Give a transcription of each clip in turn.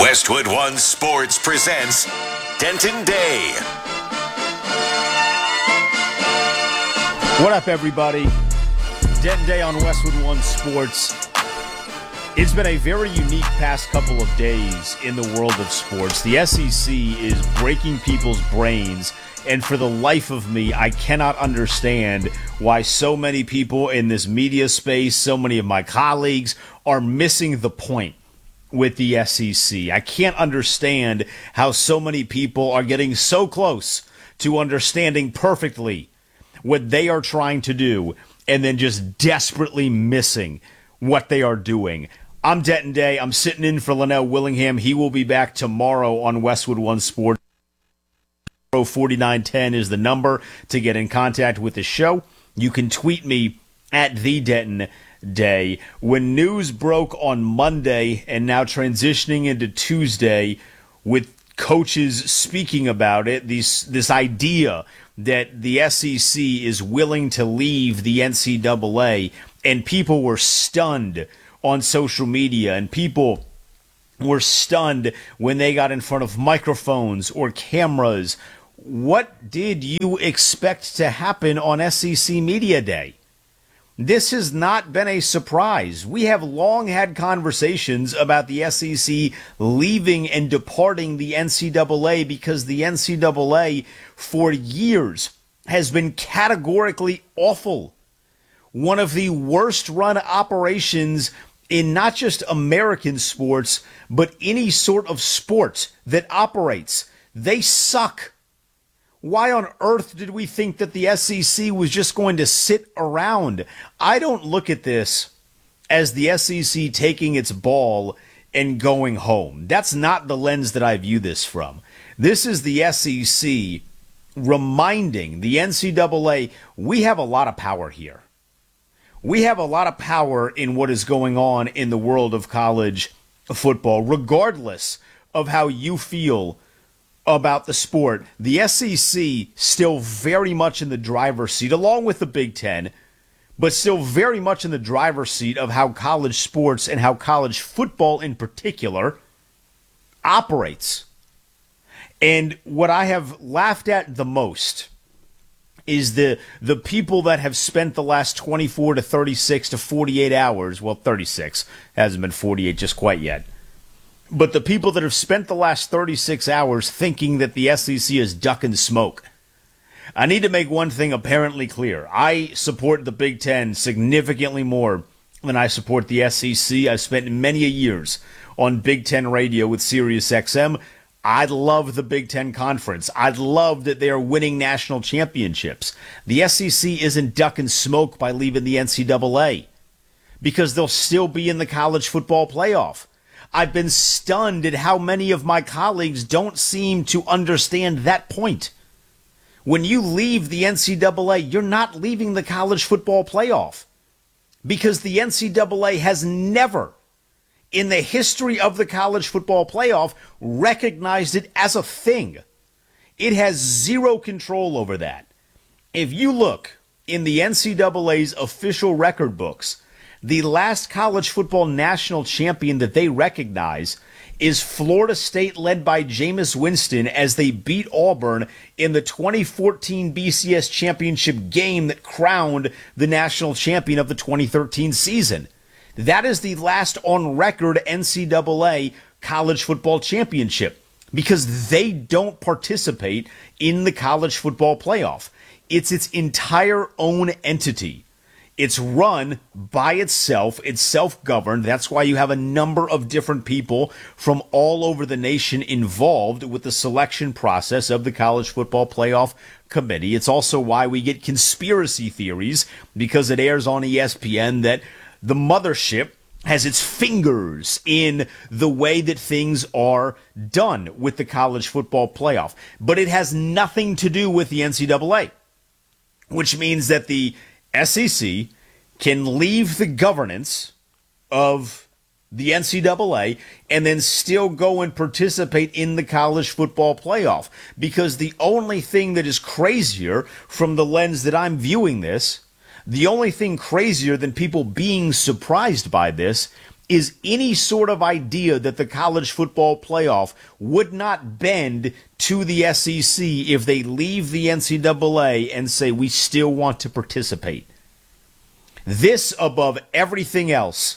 Westwood One Sports presents Denton Day. What up, everybody? Denton Day on Westwood One Sports. It's been a very unique past couple of days in the world of sports. The SEC is breaking people's brains, and for the life of me, I cannot understand why so many people in this media space, so many of my colleagues, are missing the point with the SEC. I can't understand how so many people are getting so close to understanding perfectly what they are trying to do and then just desperately missing what they are doing. I'm Denton Day. I'm sitting in for Linnell Willingham. He will be back tomorrow on Westwood One Sports. 4910 is the number to get in contact with the show. You can tweet me at the Denton Day. When news broke on Monday and now transitioning into Tuesday with coaches speaking about it, this idea that the SEC is willing to leave the NCAA, and people were stunned on social media, and people were stunned when they got in front of microphones or cameras. What did you expect to happen on SEC Media Day? This has not been a surprise. We have long had conversations about the SEC leaving and departing the NCAA because the NCAA for years has been categorically awful. One of the worst run operations in not just American sports, but any sort of sport that operates. They suck. Why on earth did we think that the SEC was just going to sit around? I don't look at this as the SEC taking its ball and going home. That's not the lens that I view this from. This is the SEC reminding the NCAA, we have a lot of power here. We have a lot of power in what is going on in the world of college football, regardless of how you feel about the sport. The SEC still very much in the driver's seat, along with the Big Ten, but still very much in the driver's seat of how college sports and how college football in particular operates. And what I have laughed at the most is the people that have spent the last 24 to 36 to 48 hours, well, 36, hasn't been 48 just quite yet, but the people that have spent the last 36 hours thinking that the SEC is duck and smoke. I need to make one thing apparently clear. I support the Big Ten significantly more than I support the SEC. I've spent many years on Big Ten radio with SiriusXM. I love the Big Ten Conference. I love that they are winning national championships. The SEC isn't duck and smoke by leaving the NCAA because they'll still be in the college football playoff. I've been stunned at how many of my colleagues don't seem to understand that point. When you leave the NCAA, you're not leaving the college football playoff because the NCAA has never, in the history of the college football playoff, recognized it as a thing. It has zero control over that. If you look in the NCAA's official record books, the last college football national champion that they recognize is Florida State, led by Jameis Winston, as they beat Auburn in the 2014 BCS championship game that crowned the national champion of the 2013 season. That is the last on record NCAA college football championship because they don't participate in the college football playoff. It's its entire own entity. It's run by itself. It's self-governed. That's why you have a number of different people from all over the nation involved with the selection process of the College Football Playoff Committee. It's also why we get conspiracy theories, because it airs on ESPN, that the mothership has its fingers in the way that things are done with the College Football Playoff. But it has nothing to do with the NCAA, which means that the SEC can leave the governance of the NCAA and then still go and participate in the college football playoff. Because the only thing that is crazier from the lens that I'm viewing this, the only thing crazier than people being surprised by this, is any sort of idea that the college football playoff would not bend to the SEC if they leave the NCAA and say we still want to participate. This above everything else,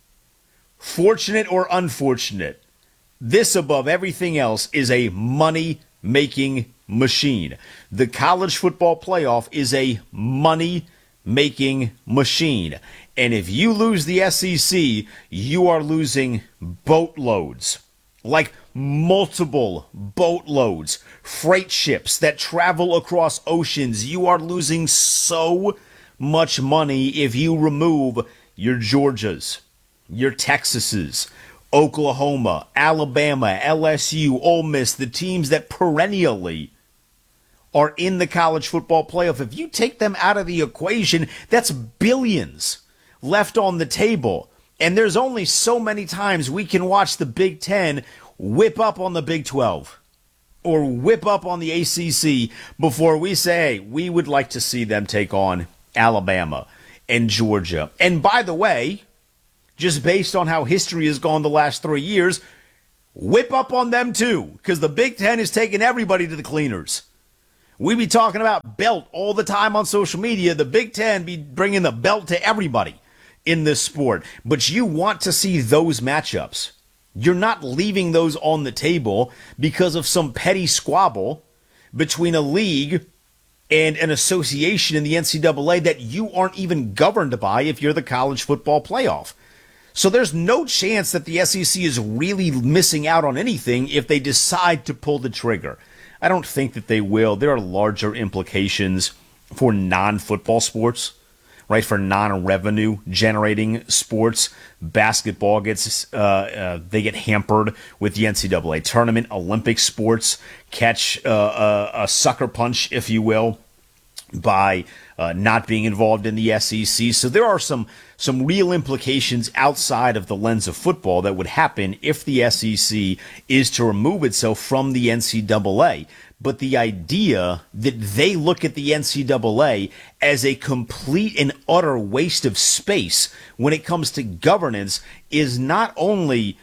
fortunate or unfortunate, this above everything else is a money-making machine. The college football playoff is a money-making machine. And if you lose the SEC, you are losing boatloads, like multiple boatloads, freight ships that travel across oceans. You are losing so much money if you remove your Georgias, your Texases, Oklahoma, Alabama, LSU, Ole Miss, the teams that perennially are in the college football playoff. If you take them out of the equation, that's billions left on the table. And there's only so many times we can watch the Big Ten whip up on the Big 12 or whip up on the ACC before we say, hey, we would like to see them take on Alabama and Georgia. And by the way, just based on how history has gone the last 3 years, whip up on them too, because the Big Ten is taking everybody to the cleaners. We be talking about belt all the time on social media. The Big Ten be bringing the belt to everybody in this sport. But you want to see those matchups. You're not leaving those on the table because of some petty squabble between a league and an association in the NCAA that you aren't even governed by if you're the college football playoff. So there's no chance that the SEC is really missing out on anything if they decide to pull the trigger. I don't think that they will. There are larger implications for non-football sports, right? For non-revenue generating sports. Basketball gets they get hampered with the NCAA tournament. Olympic sports catch a sucker punch, if you will, by not being involved in the SEC. So there are some real implications outside of the lens of football that would happen if the SEC is to remove itself from the NCAA. But the idea that they look at the NCAA as a complete and utter waste of space when it comes to governance is not only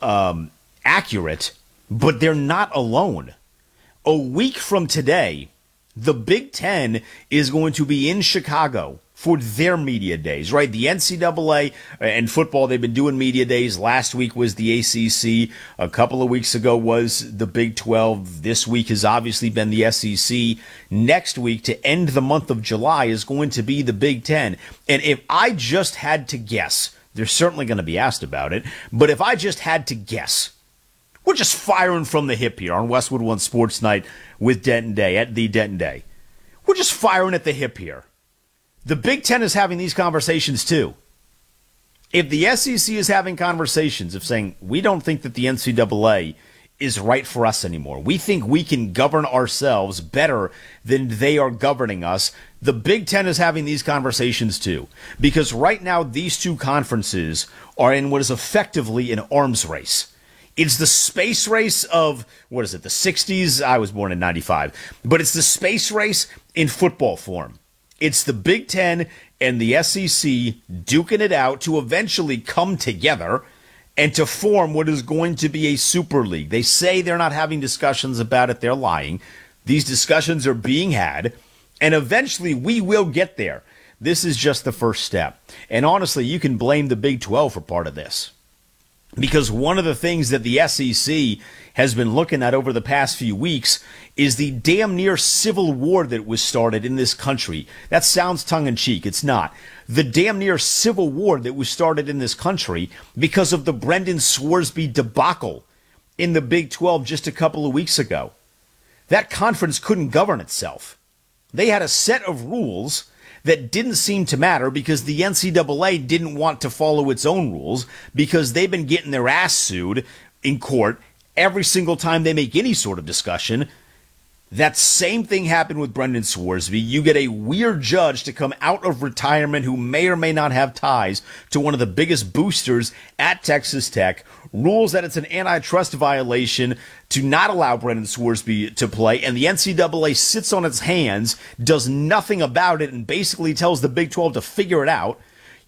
accurate, but they're not alone. A week from today, the Big Ten is going to be in Chicago for their media days, right? The NCAA and football, they've been doing media days. Last week was the ACC. A couple of weeks ago was the Big 12. This week has obviously been the SEC. Next week, to end the month of July, is going to be the Big Ten. And if I just had to guess, they're certainly going to be asked about it, but if I just had to guess, we're just firing from the hip here on Westwood One Sports Night with Denton Day, at the Denton Day. We're just firing at the hip here. The Big Ten is having these conversations too. If the SEC is having conversations of saying, we don't think that the NCAA is right for us anymore, we think we can govern ourselves better than they are governing us, the Big Ten is having these conversations too. Because right now, these two conferences are in what is effectively an arms race. It's the space race of, what is it, the 60s? I was born in 95. But it's the space race in football form. It's the Big Ten and the SEC duking it out to eventually come together and to form what is going to be a super league. They say they're not having discussions about it. They're lying. These discussions are being had, and eventually we will get there. This is just the first step. And honestly, you can blame the Big 12 for part of this. Because one of the things that the SEC has been looking at over the past few weeks is the damn near civil war that was started in this country. That sounds tongue-in-cheek. It's not. The damn near civil war that was started in this country because of the Brendan Swarsby debacle in the Big 12 just a couple of weeks ago. That conference couldn't govern itself. They had a set of rules that didn't seem to matter because the NCAA didn't want to follow its own rules because they've been getting their ass sued in court every single time they make any sort of discussion. That same thing happened with Brendan Swarsby. You get a weird judge to come out of retirement who may or may not have ties to one of the biggest boosters at Texas Tech, rules that it's an antitrust violation to not allow Brendan Swarsby to play, and the NCAA sits on its hands, does nothing about it, and basically tells the Big 12 to figure it out.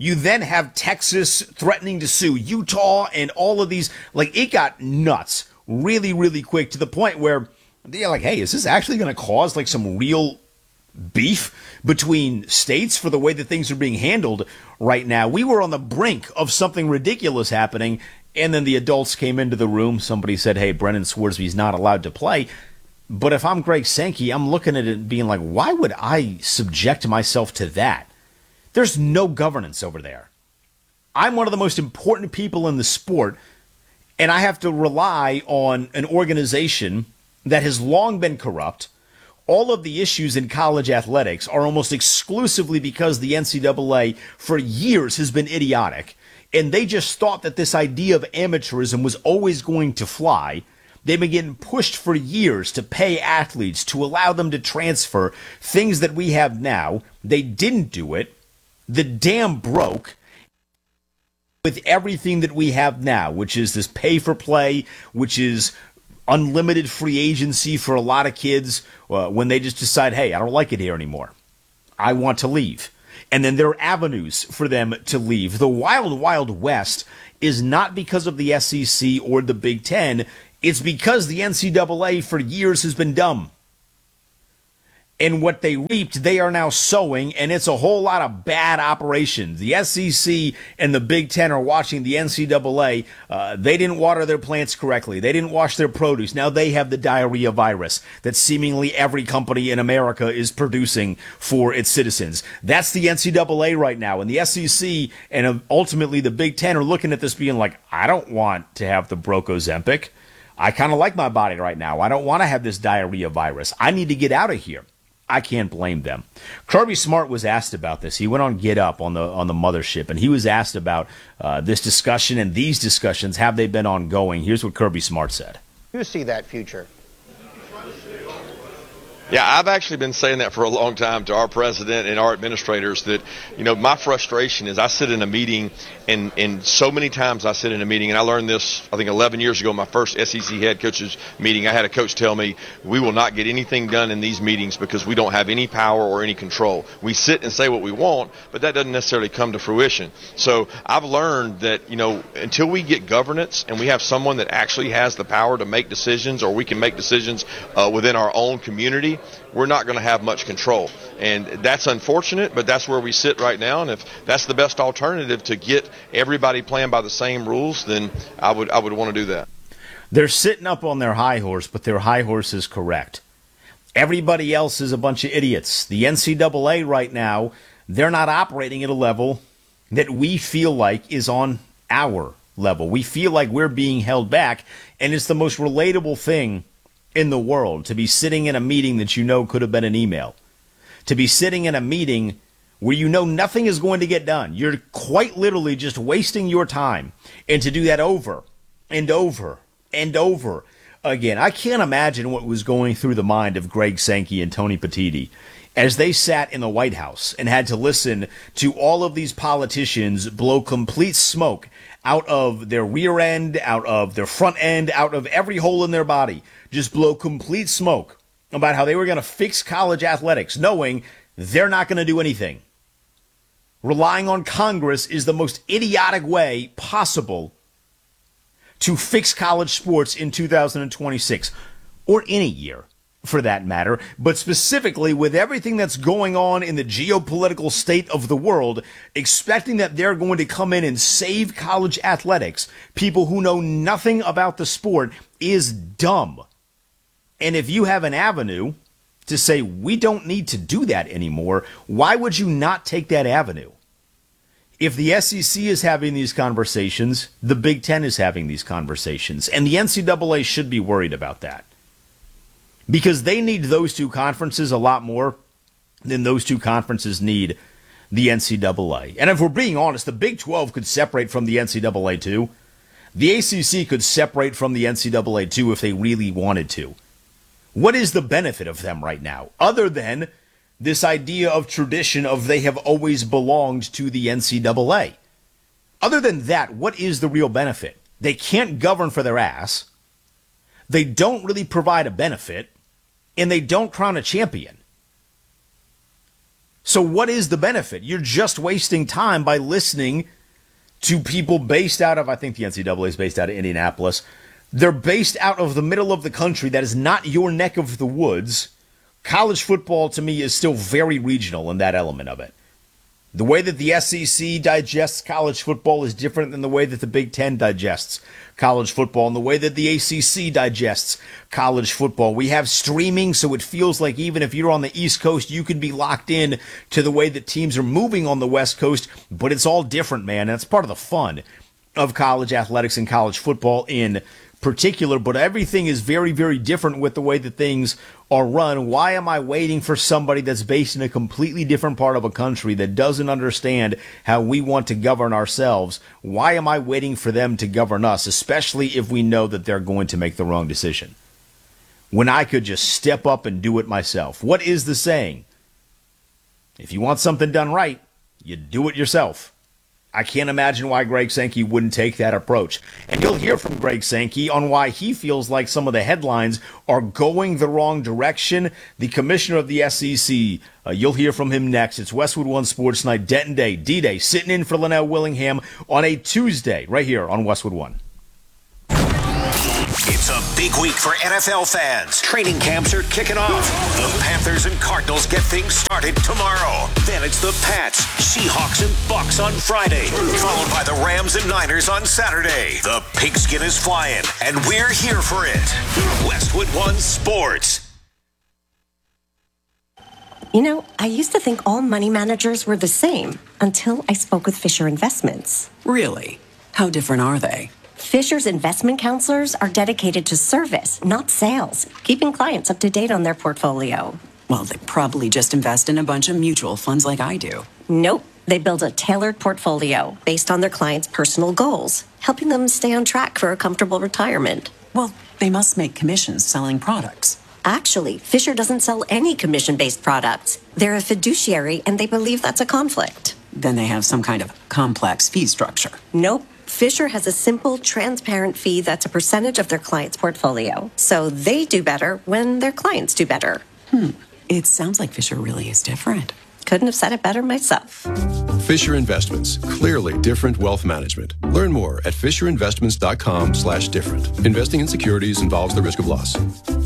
You then have Texas threatening to sue Utah and all of these. Like, it got nuts really, really quick to the point where they're like, hey, is this actually going to cause like some real beef between states for the way that things are being handled right now? We were on the brink of something ridiculous happening, and then the adults came into the room. Somebody said, hey, Brennan Swordsby's not allowed to play. But if I'm Greg Sankey, I'm looking at it and being like, why would I subject myself to that? There's no governance over there. I'm one of the most important people in the sport, and I have to rely on an organization that has long been corrupt. All of the issues in college athletics are almost exclusively because the NCAA for years has been idiotic, and they just thought that this idea of amateurism was always going to fly. They've been getting pushed for years to pay athletes, to allow them to transfer things that we have now. They didn't do it. The dam broke with everything that we have now, which is this pay for play, which is unlimited free agency for a lot of kids when they just decide, hey, I don't like it here anymore. I want to leave. And then there are avenues for them to leave. The wild, wild west is not because of the SEC or the Big Ten. It's because the NCAA for years has been dumb. And what they reaped, they are now sowing, and it's a whole lot of bad operations. The SEC and the Big Ten are watching the NCAA. They didn't water their plants correctly. They didn't wash their produce. Now they have the diarrhea virus that seemingly every company in America is producing for its citizens. That's the NCAA right now. And the SEC and ultimately the Big Ten are looking at this being like, I don't want to have the Broke Ozempic. I kind of like my body right now. I don't want to have this diarrhea virus. I need to get out of here. I can't blame them. Kirby Smart was asked about this. He went on Get Up on the mothership, and he was asked about this discussion and these discussions. Have they been ongoing? Here's what Kirby Smart said. You see that future? Yeah, I've actually been saying that for a long time to our president and our administrators that, you know, my frustration is I sit in a meeting and so many times I sit in a meeting, and I learned this, I think 11 years ago, my first SEC head coaches meeting. I had a coach tell me, we will not get anything done in these meetings because we don't have any power or any control. We sit and say what we want, but that doesn't necessarily come to fruition. So I've learned that, you know, until we get governance and we have someone that actually has the power to make decisions, or we can make decisions within our own community, we're not going to have much control. And that's unfortunate, but that's where we sit right now. And if that's the best alternative to get everybody playing by the same rules, then I would want to do that. They're sitting up on their high horse, but their high horse is correct. Everybody else is a bunch of idiots. The NCAA right now, they're not operating at a level that we feel like is on our level. We feel like we're being held back, and it's the most relatable thing in the world to be sitting in a meeting that you know could have been an email, to be sitting in a meeting where you know nothing is going to get done. You're quite literally just wasting your time, and to do that over and over and over again. I can't imagine what was going through the mind of Greg Sankey and Tony Petitti as they sat in the White House and had to listen to all of these politicians blow complete smoke out of their rear end, out of their front end, out of every hole in their body, just blow complete smoke about how they were going to fix college athletics, knowing they're not going to do anything. Relying on Congress is the most idiotic way possible to fix college sports in 2026, or any year for that matter, but specifically with everything that's going on in the geopolitical state of the world, expecting that they're going to come in and save college athletics, people who know nothing about the sport, is dumb. And if you have an avenue to say, we don't need to do that anymore, why would you not take that avenue? If the SEC is having these conversations, the Big Ten is having these conversations, and the NCAA should be worried about that. Because they need those two conferences a lot more than those two conferences need the NCAA. And if we're being honest, the Big 12 could separate from the NCAA too. The ACC could separate from the NCAA too if they really wanted to. What is the benefit of them right now, other than this idea of tradition of they have always belonged to the NCAA? Other than that, what is the real benefit? They can't govern for their ass. They don't really provide a benefit, and they don't crown a champion. So what is the benefit? You're just wasting time by listening to people based out of, I think the NCAA is based out of Indianapolis. They're based out of the middle of the country. That is not your neck of the woods. College football, to me, is still very regional in that element of it. The way that the SEC digests college football is different than the way that the Big Ten digests college football and the way that the ACC digests college football. We have streaming, so it feels like even if you're on the East Coast, you can be locked in to the way that teams are moving on the West Coast, but it's all different, man. That's part of the fun of college athletics and college football in particular, but everything is very, very different with the way that things are run. Why am I waiting for somebody that's based in a completely different part of a country that doesn't understand how we want to govern ourselves? Why am I waiting for them to govern us, especially if we know that they're going to make the wrong decision, when I could just step up and do it myself? What is the saying? If you want something done right, you do it yourself. I can't imagine why Greg Sankey wouldn't take that approach. And you'll hear from Greg Sankey on why he feels like some of the headlines are going the wrong direction. The commissioner of the SEC, you'll hear from him next. It's Westwood One Sports Night, Denton Day, D-Day, sitting in for Linnell Willingham on a Tuesday right here on Westwood One. It's a big week for NFL fans. Training camps are kicking off. The Panthers and Cardinals get things started tomorrow. Then it's the Pats, Seahawks, and Bucks on Friday, followed by the Rams and Niners on Saturday. The pigskin is flying, and we're here for it. Westwood One Sports. You know, I used to think all money managers were the same until I spoke with Fisher Investments. Really? How different are they? Fisher's investment counselors are dedicated to service, not sales, keeping clients up to date on their portfolio. Well, they probably just invest in a bunch of mutual funds like I do. Nope. They build a tailored portfolio based on their clients' personal goals, helping them stay on track for a comfortable retirement. Well, they must make commissions selling products. Actually, Fisher doesn't sell any commission-based products. They're a fiduciary, and they believe that's a conflict. Then they have some kind of complex fee structure. Nope. Fisher has a simple, transparent fee that's a percentage of their client's portfolio. So they do better when their clients do better. It sounds like Fisher really is different. Couldn't have said it better myself. Fisher Investments. Clearly different wealth management. Learn more at fisherinvestments.com/different. Investing in securities involves the risk of loss.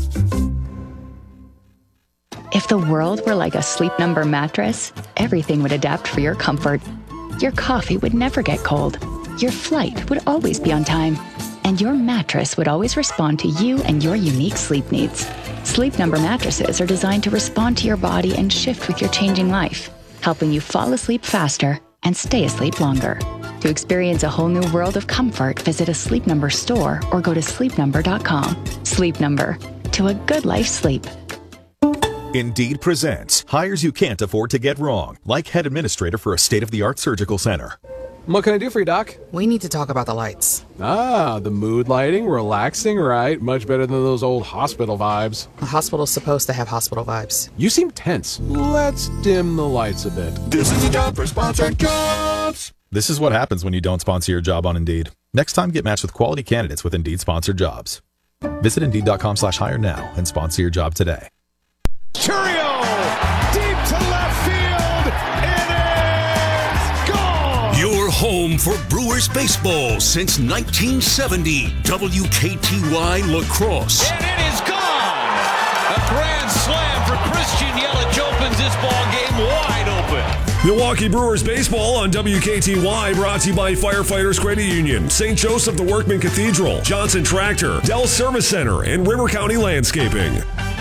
If the world were like a Sleep Number mattress, everything would adapt for your comfort. Your coffee would never get cold. Your flight would always be on time. And your mattress would always respond to you and your unique sleep needs. Sleep Number mattresses are designed to respond to your body and shift with your changing life, helping you fall asleep faster and stay asleep longer. To experience a whole new world of comfort, visit a Sleep Number store or go to sleepnumber.com. Sleep Number. To a good life sleep. Indeed presents hires you can't afford to get wrong, like head administrator for a state-of-the-art surgical center. What can I do for you, Doc? We need to talk about the lights. Ah, the mood lighting, relaxing, right? Much better than those old hospital vibes. A hospital's supposed to have hospital vibes. You seem tense. Let's dim the lights a bit. This is the job for sponsored jobs. This is what happens when you don't sponsor your job on Indeed. Next time, get matched with quality candidates with Indeed sponsored jobs. Visit Indeed.com/hire now and sponsor your job today. Churio, deep to left field. It is gone. Your home for Brewers baseball since 1970. WKTY Lacrosse. And it is gone. A grand slam for Christian Yelich opens this ball game wide open. Milwaukee Brewers baseball on WKTY, brought to you by Firefighters Credit Union, St. Joseph the Workman Cathedral, Johnson Tractor, Dell Service Center, and River County Landscaping.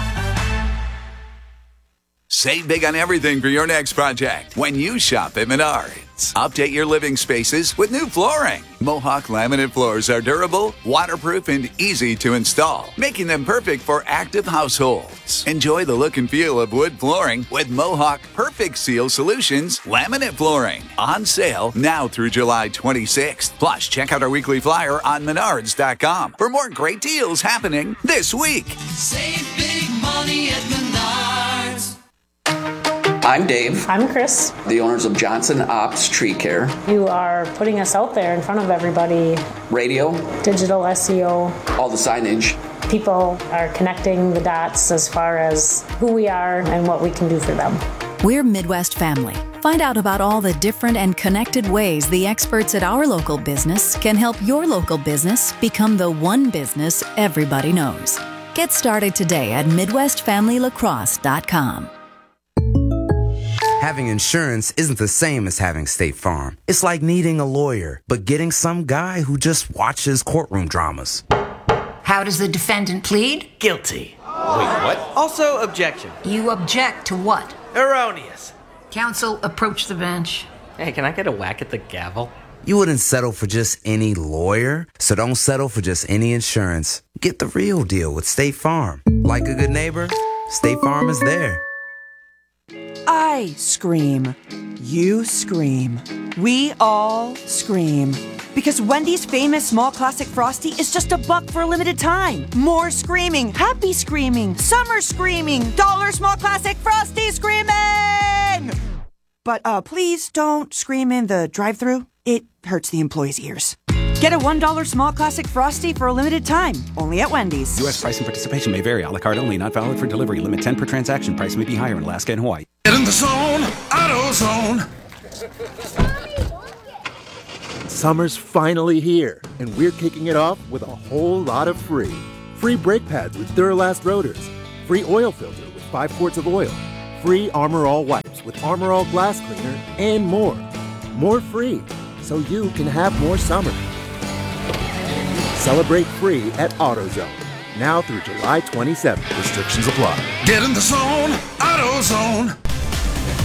Save big on everything for your next project when you shop at Menards. Update your living spaces with new flooring. Mohawk laminate floors are durable, waterproof, and easy to install, making them perfect for active households. Enjoy the look and feel of wood flooring with Mohawk Perfect Seal Solutions laminate flooring. On sale now through July 26th. Plus, check out our weekly flyer on Menards.com for more great deals happening this week. Save big money at Menards. I'm Dave. I'm Chris. The owners of Johnson Ops Tree Care. You are putting us out there in front of everybody. Radio. Digital SEO. All the signage. People are connecting the dots as far as who we are and what we can do for them. We're Midwest Family. Find out about all the different and connected ways the experts at our local business can help your local business become the one business everybody knows. Get started today at MidwestFamilyLacrosse.com. Having insurance isn't the same as having State Farm. It's like needing a lawyer, but getting some guy who just watches courtroom dramas. How does the defendant plead? Guilty. Wait, what? Also, objection. You object to what? Erroneous. Counsel, approach the bench. Hey, can I get a whack at the gavel? You wouldn't settle for just any lawyer, so don't settle for just any insurance. Get the real deal with State Farm. Like a good neighbor, State Farm is there. I scream. You scream. We all scream. Because Wendy's famous small classic Frosty is just $1 for a limited time. More screaming, happy screaming, summer screaming, dollar small classic Frosty screaming! But please don't scream in the drive-thru. It hurts the employees' ears. Get a $1 small classic Frosty for a limited time, only at Wendy's. U.S. price and participation may vary. A la carte only, not valid for delivery. Limit 10 per transaction. Price may be higher in Alaska and Hawaii. Get in the zone, AutoZone. Summer's finally here, and we're kicking it off with a whole lot of free. Free brake pads with Duralast rotors. Free oil filter with 5 quarts of oil. Free Armor All wipes with Armor All glass cleaner, and more. More free, so you can have more summer. Celebrate free at AutoZone. Now through July 27th. Restrictions apply. Get in the zone, AutoZone.